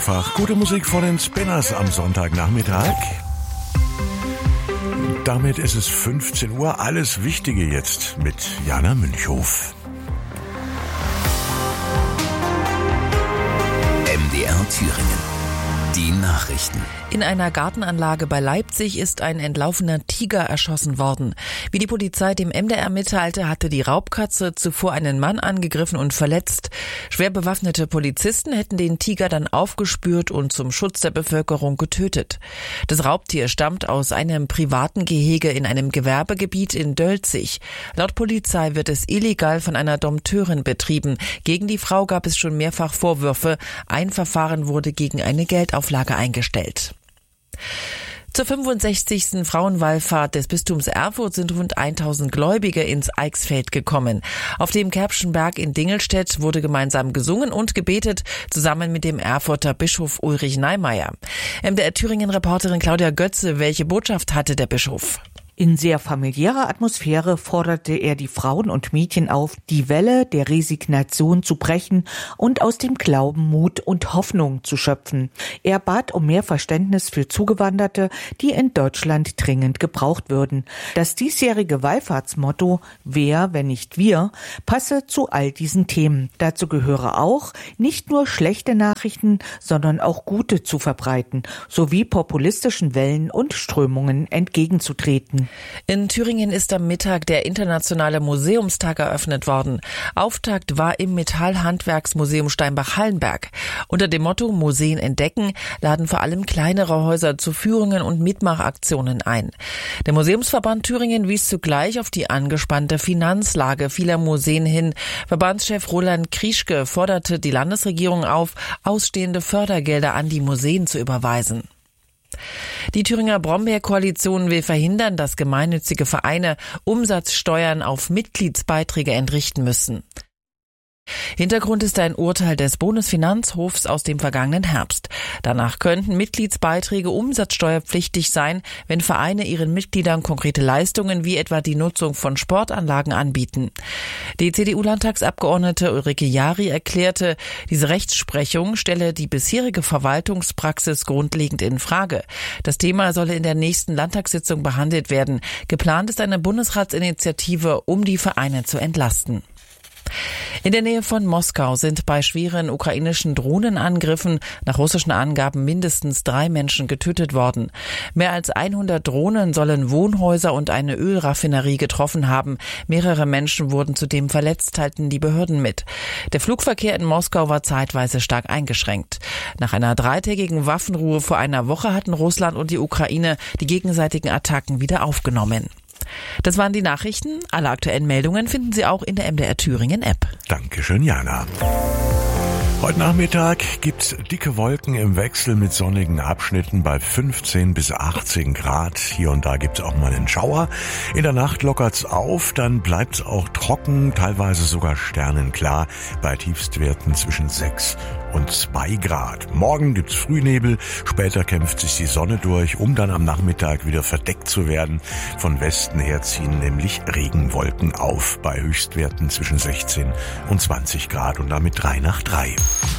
Gute Musik von den Spinners am Sonntagnachmittag. Damit ist es 15 Uhr. Alles Wichtige jetzt mit Jana Münchhof. MDR Thüringen. Die Nachrichten. In einer Gartenanlage bei Leipzig ist ein entlaufener Tiger erschossen worden. Wie die Polizei dem MDR mitteilte, hatte die Raubkatze zuvor einen Mann angegriffen und verletzt. Schwer bewaffnete Polizisten hätten den Tiger dann aufgespürt und zum Schutz der Bevölkerung getötet. Das Raubtier stammt aus einem privaten Gehege in einem Gewerbegebiet in Dölzig. Laut Polizei wird es illegal von einer Dompteurin betrieben. Gegen die Frau gab es schon mehrfach Vorwürfe. Ein Verfahren wurde gegen eine Geldauflage eingestellt. Zur 65. Frauenwallfahrt des Bistums Erfurt sind rund 1000 Gläubige ins Eichsfeld gekommen. Auf dem Kerbschen Berg in Dingelstedt wurde gemeinsam gesungen und gebetet, zusammen mit dem Erfurter Bischof Ulrich Neimeyer. MDR Thüringen-Reporterin Claudia Götze, welche Botschaft hatte der Bischof? In sehr familiärer Atmosphäre forderte er die Frauen und Mädchen auf, die Welle der Resignation zu brechen und aus dem Glauben Mut und Hoffnung zu schöpfen. Er bat um mehr Verständnis für Zugewanderte, die in Deutschland dringend gebraucht würden. Das diesjährige Wallfahrtsmotto „Wer, wenn nicht wir?" passe zu all diesen Themen. Dazu gehöre auch, nicht nur schlechte Nachrichten, sondern auch gute zu verbreiten, sowie populistischen Wellen und Strömungen entgegenzutreten. In Thüringen ist am Mittag der Internationale Museumstag eröffnet worden. Auftakt war im Metallhandwerksmuseum Steinbach-Hallenberg. Unter dem Motto Museen entdecken laden vor allem kleinere Häuser zu Führungen und Mitmachaktionen ein. Der Museumsverband Thüringen wies zugleich auf die angespannte Finanzlage vieler Museen hin. Verbandschef Roland Krieschke forderte die Landesregierung auf, ausstehende Fördergelder an die Museen zu überweisen. Die Thüringer Brombeer-Koalition will verhindern, dass gemeinnützige Vereine Umsatzsteuern auf Mitgliedsbeiträge entrichten müssen. Hintergrund ist ein Urteil des Bundesfinanzhofs aus dem vergangenen Herbst. Danach könnten Mitgliedsbeiträge umsatzsteuerpflichtig sein, wenn Vereine ihren Mitgliedern konkrete Leistungen wie etwa die Nutzung von Sportanlagen anbieten. Die CDU-Landtagsabgeordnete Ulrike Jari erklärte, diese Rechtsprechung stelle die bisherige Verwaltungspraxis grundlegend in Frage. Das Thema solle in der nächsten Landtagssitzung behandelt werden. Geplant ist eine Bundesratsinitiative, um die Vereine zu entlasten. In der Nähe von Moskau sind bei schweren ukrainischen Drohnenangriffen nach russischen Angaben mindestens 3 Menschen getötet worden. Mehr als 100 Drohnen sollen Wohnhäuser und eine Ölraffinerie getroffen haben. Mehrere Menschen wurden zudem verletzt, teilten die Behörden mit. Der Flugverkehr in Moskau war zeitweise stark eingeschränkt. Nach einer 3-tägigen Waffenruhe vor einer Woche hatten Russland und die Ukraine die gegenseitigen Attacken wieder aufgenommen. Das waren die Nachrichten. Alle aktuellen Meldungen finden Sie auch in der MDR Thüringen App. Dankeschön, Jana. Heute Nachmittag gibt's dicke Wolken im Wechsel mit sonnigen Abschnitten bei 15 bis 18 Grad. Hier und da gibt's auch mal einen Schauer. In der Nacht lockert's auf, dann bleibt's auch trocken, teilweise sogar sternenklar bei Tiefstwerten zwischen 6 und 2 Grad. Morgen gibt's Frühnebel, später kämpft sich die Sonne durch, um dann am Nachmittag wieder verdeckt zu werden. Von Westen her ziehen nämlich Regenwolken auf bei Höchstwerten zwischen 16 und 20 Grad und damit 3 nach 3.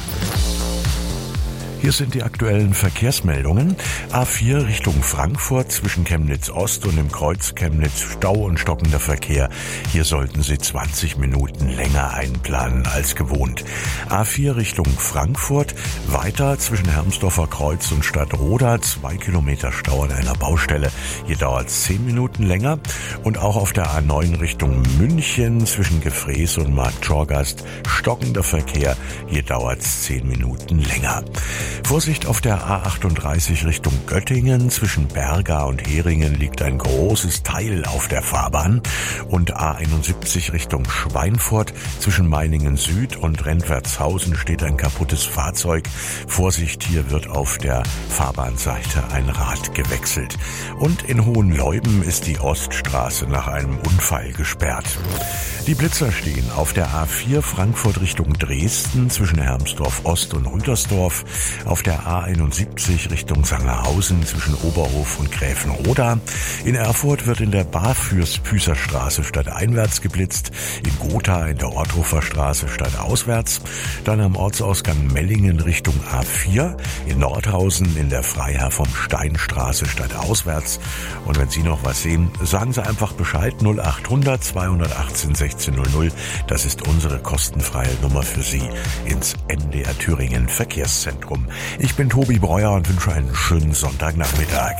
Hier sind die aktuellen Verkehrsmeldungen. A4 Richtung Frankfurt zwischen Chemnitz Ost und dem Kreuz Chemnitz Stau und stockender Verkehr. Hier sollten Sie 20 Minuten länger einplanen als gewohnt. A4 Richtung Frankfurt weiter zwischen Hermsdorfer Kreuz und Stadtroda 2 Kilometer Stau an einer Baustelle. Hier dauert es 10 Minuten länger. Und auch auf der A9 Richtung München zwischen Gefrees und Marktschorgast stockender Verkehr. Hier dauert es 10 Minuten länger. Vorsicht auf der A38 Richtung Göttingen. Zwischen Berga und Heringen liegt ein großes Teil auf der Fahrbahn. Und A71 Richtung Schweinfurt. Zwischen Meiningen Süd und Rentwertshausen steht ein kaputtes Fahrzeug. Vorsicht, hier wird auf der Fahrbahnseite ein Rad gewechselt. Und in Hohenleuben ist die Oststraße nach einem Unfall gesperrt. Die Blitzer stehen auf der A4 Frankfurt Richtung Dresden zwischen Hermsdorf Ost und Rüdersdorf, auf der A71 Richtung Sangerhausen zwischen Oberhof und Gräfenroda. In Erfurt wird in der Barfüßer Straße stadteinwärts geblitzt, in Gotha in der Orthofer Straße stadtauswärts, dann am Ortsausgang Mellingen Richtung A4, in Nordhausen in der Freiherr vom Stein Straße stadtauswärts. Und wenn Sie noch was sehen, sagen Sie einfach Bescheid, 0800 218 1600. Das ist unsere kostenfreie Nummer für Sie ins MDR Thüringen Verkehrszentrum. Ich bin Tobi Breuer und wünsche einen schönen Sonntagnachmittag.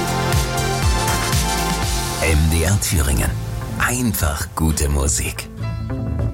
MDR Thüringen. Einfach gute Musik.